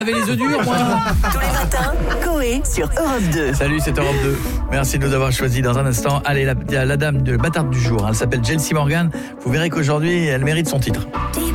Avec les œufs durs, moi. Tous les matins, Coé sur Europe 2. Salut, c'est Europe 2. Merci de nous avoir choisis dans un instant. Allez, la dame de bâtarde du jour, elle s'appelle Chelsea Morgan. Vous verrez qu'aujourd'hui, elle mérite son titre.